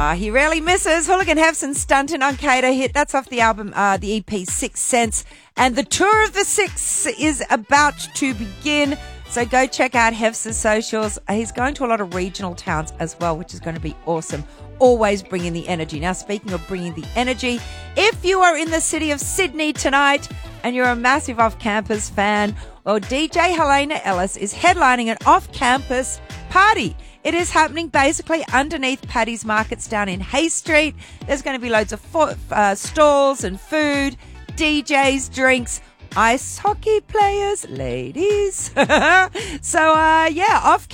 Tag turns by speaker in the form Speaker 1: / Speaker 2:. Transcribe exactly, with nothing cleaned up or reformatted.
Speaker 1: Ah, he rarely misses. Hooligan Hefson Stuntin' on Cater hit. That's off the album, uh, the E P Six Cents. And the Tour of the Six is about to begin. So go check out Hef's socials. He's going to a lot of regional towns as well, which is going to be awesome. Always bringing the energy. Now, speaking of bringing the energy, if you are in the city of Sydney tonight and you're a massive off-campus fan, well, D J Helena Ellis is headlining an off-campus party. It is happening basically underneath Paddy's Markets down in Hay Street. There's going to be loads of fo- uh, stalls and food, D Js, drinks, ice hockey players, ladies. so, uh, yeah, off